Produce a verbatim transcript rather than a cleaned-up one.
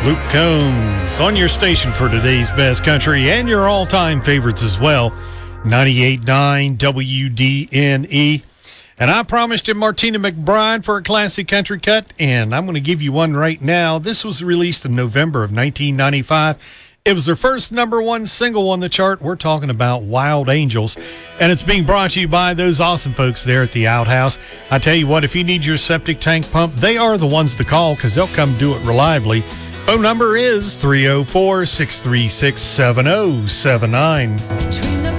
Luke Combs on your station for today's best country and your all-time favorites as well, ninety-eight point nine W D N E. And I promised him Martina McBride for a classic country cut, and I'm going to give you one right now. This was released in November of nineteen ninety-five. It was their first number one single on the chart. We're talking about Wild Angels, and it's being brought to you by those awesome folks there at the Outhouse. I tell you what, if you need your septic tank pump, they are the ones to call because they'll come do it reliably. Phone number is three oh four, six three six, seven oh seven nine.